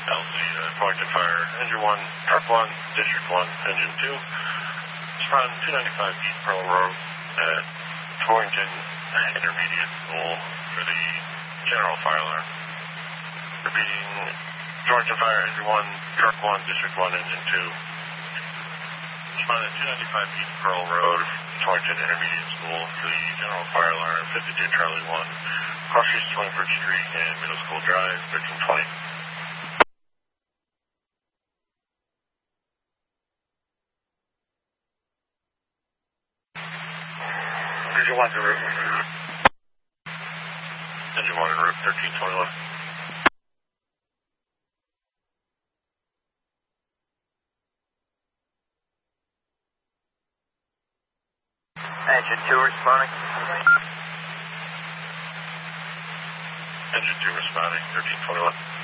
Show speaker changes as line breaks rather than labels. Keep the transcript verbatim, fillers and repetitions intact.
L C, uh, Torrington Fire, Engine one, Truck one, District one, Engine two. Respond two ninety-five East Pearl Road at Torrington Intermediate School for the general fire alarm. Repeating, Torrington Fire, Engine one, Truck one, District one, Engine two. Respond at two ninety-five East Pearl Road, Torrington Intermediate School for the general fire alarm, fifty-two Charlie one, Cross Street, twenty-first Street, and Middle School Drive, thirteen twenty. Engine one en route. Engine one en route, thirteen twenty-one.
Engine two responding.
Engine two responding, thirteen twenty-one.